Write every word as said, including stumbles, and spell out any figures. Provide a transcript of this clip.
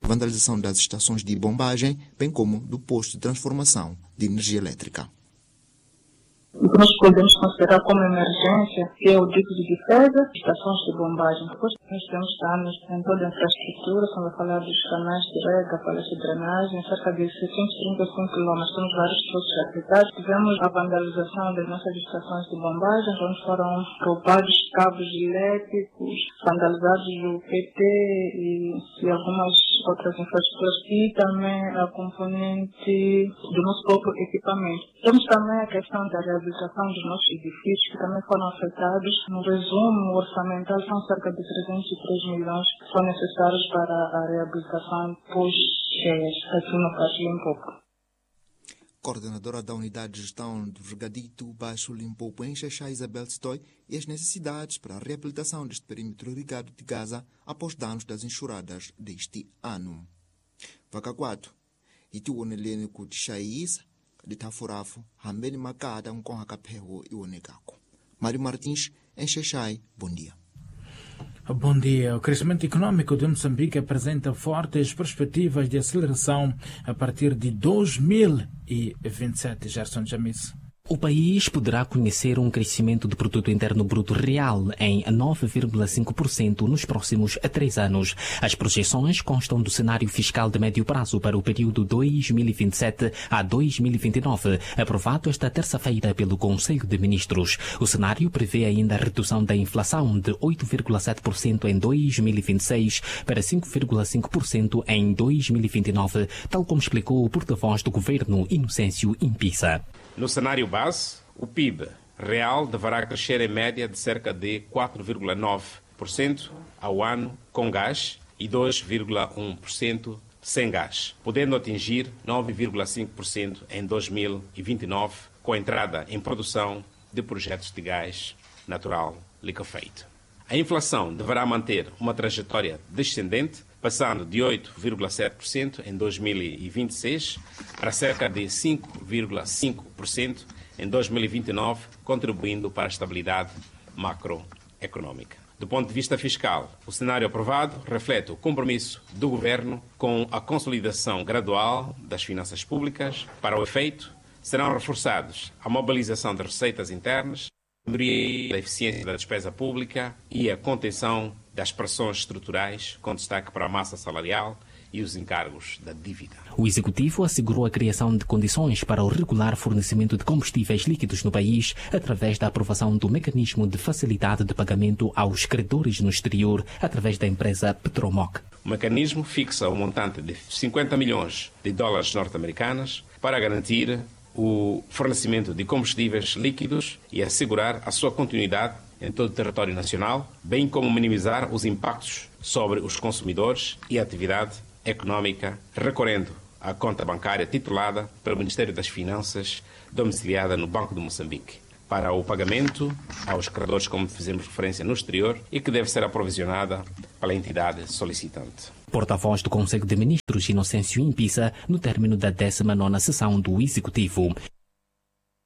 vandalização das estações de bombagem, bem como do posto de transformação de energia elétrica. O que nós podemos considerar como emergência, que é o dique de defesa, estações de bombagem. Depois nós temos danos em toda a infraestrutura, quando eu falar dos canais de rega, palhas de drenagem, cerca de seiscentos e trinta e cinco quilômetros, temos vários postos afetados. Tivemos a vandalização das nossas estações de bombagem, onde foram roubados cabos elétricos, vandalizados o P T e, e algumas outras infraestruturas, e também a componente do nosso próprio equipamento. Temos também a questão da reabilitação dos nossos edifícios, que também foram afetados. No resumo orçamental, são cerca de trezentos e três milhões que são necessários para a reabilitação pós-cheias aqui no Baixo Limpopo. Coordenadora da Unidade de Gestão do Vergadito Baixo Limpopo em Xaxá, Isabel Sitoy, e as necessidades para a reabilitação deste perímetro irrigado de Gaza após danos das enxurradas deste ano. Vacaquato, e tu onelênico de Xaís, de Tafurafo, Hambeni Macada, um com Hacapego e Onegako. Mário Martins, em Xaxai, bom dia. Bom dia. O crescimento econômico de Moçambique apresenta fortes perspectivas de aceleração a partir de dois mil e vinte e sete, Gerson Jamis. O país poderá conhecer um crescimento do produto interno bruto real em nove vírgula cinco por cento nos próximos três anos. As projeções constam do cenário fiscal de médio prazo para o período dois mil e vinte e sete a dois mil e vinte e nove, aprovado esta terça-feira pelo Conselho de Ministros. O cenário prevê ainda a redução da inflação de oito vírgula sete por cento em dois mil e vinte e seis para cinco vírgula cinco por cento em dois mil e vinte e nove, tal como explicou o porta-voz do governo, Inocêncio Impisa. No cenário base, o P I B real deverá crescer em média de cerca de quatro vírgula nove por cento ao ano com gás e dois vírgula um por cento sem gás, podendo atingir nove vírgula cinco por cento em dois mil e vinte e nove com a entrada em produção de projetos de gás natural liquefeito. A inflação deverá manter uma trajetória descendente, passando de oito vírgula sete por cento em dois mil e vinte e seis para cerca de cinco vírgula cinco por cento em dois mil e vinte e nove, contribuindo para a estabilidade macroeconômica. Do ponto de vista fiscal, o cenário aprovado reflete o compromisso do Governo com a consolidação gradual das finanças públicas. Para o efeito, serão reforçados a mobilização das receitas internas, a melhoria da eficiência da despesa pública e a contenção das pressões estruturais, com destaque para a massa salarial e os encargos da dívida. O Executivo assegurou a criação de condições para o regular fornecimento de combustíveis líquidos no país através da aprovação do mecanismo de facilidade de pagamento aos credores no exterior através da empresa Petromoc. O mecanismo fixa o montante de cinquenta milhões de dólares norte-americanos para garantir o fornecimento de combustíveis líquidos e assegurar a sua continuidade em todo o território nacional, bem como minimizar os impactos sobre os consumidores e a atividade econômica, recorrendo à conta bancária titulada pelo Ministério das Finanças, domiciliada no Banco de Moçambique, para o pagamento aos credores, como fizemos referência no exterior, e que deve ser aprovisionada pela entidade solicitante. Porta-voz do Conselho de Ministros, Inocêncio Impisa, no término da décima nona sessão do Executivo.